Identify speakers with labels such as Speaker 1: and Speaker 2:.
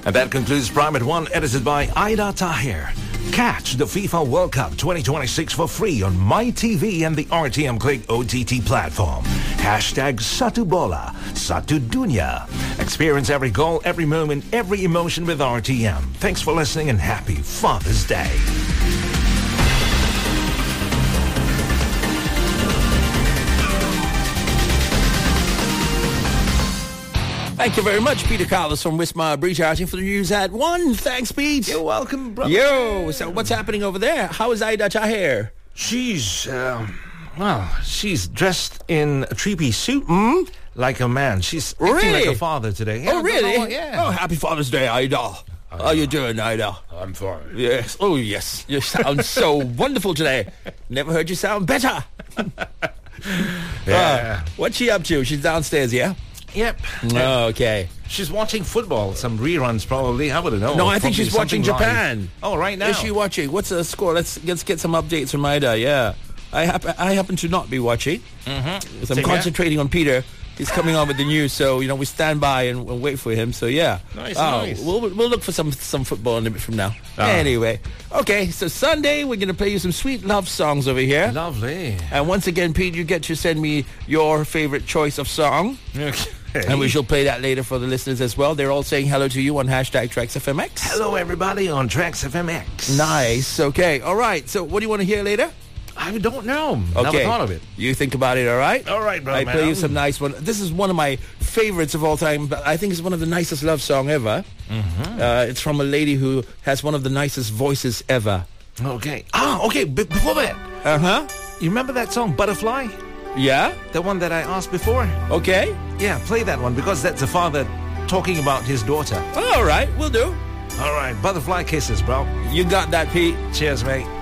Speaker 1: And that concludes Private One, edited by Aida Tahir. Catch the FIFA World Cup 2026 for free on MyTV and the RTM Click OTT platform. Hashtag Satu Bola, Satu Dunya. Experience every goal, every moment, every emotion with RTM. Thanks for listening and happy Father's Day.
Speaker 2: Thank you very much, Peter Carlos from Wismar Bridge Arting for the news at 1. Thanks, Pete.
Speaker 1: You're welcome, brother.
Speaker 2: Yo, so what's happening over there? How is Aida Tahir?
Speaker 1: She's, she's dressed in a three-piece suit, like a man. She's acting like a father today.
Speaker 2: Oh, really?
Speaker 1: Yeah.
Speaker 2: Oh, happy Father's Day, Aida. How you doing, Aida?
Speaker 1: I'm fine.
Speaker 2: Yes. Oh, yes. You sound so wonderful today. Never heard you sound better.
Speaker 1: Yeah.
Speaker 2: What's she up to? She's downstairs, yeah?
Speaker 1: Yep.
Speaker 2: Oh, okay.
Speaker 1: She's watching football, some reruns probably. I wouldn't know.
Speaker 2: No, I think
Speaker 1: Probably
Speaker 2: she's watching
Speaker 1: something
Speaker 2: Japan.
Speaker 1: live. Oh, right now.
Speaker 2: Is she watching? What's the score? Let's get some updates from Aida. Yeah, I happen to not be watching. Mm-hmm. I'm concentrating on Peter. He's coming on with the news, so we stand by and wait for him. So yeah,
Speaker 1: nice.
Speaker 2: We'll look for some football in a bit from now. Anyway, okay. So Sunday we're gonna play you some sweet love songs over here.
Speaker 1: Lovely.
Speaker 2: And once again, Pete, you get to send me your favorite choice of song.
Speaker 1: Okay.
Speaker 2: And we shall play that later for the listeners as well. They're all saying hello to you on hashtag TraxFMX.
Speaker 1: Hello, everybody on TraxFMX.
Speaker 2: Nice. Okay. All right. So what do you want to hear later?
Speaker 1: I don't know.
Speaker 2: Okay.
Speaker 1: Never thought of it.
Speaker 2: You think about it, all right?
Speaker 1: All right, bro.
Speaker 2: I play you some nice one. This is one of my favorites of all time, but I think it's one of the nicest love song ever. It's from a lady who has one of the nicest voices ever.
Speaker 1: Okay. Okay. Before that. You remember that song, Butterfly?
Speaker 2: Yeah?
Speaker 1: The one that I asked before?
Speaker 2: Okay.
Speaker 1: Yeah, play that one because that's a father talking about his daughter.
Speaker 2: All right. We'll do.
Speaker 1: All right. Butterfly kisses, bro.
Speaker 2: You got that, Pete.
Speaker 1: Cheers, mate.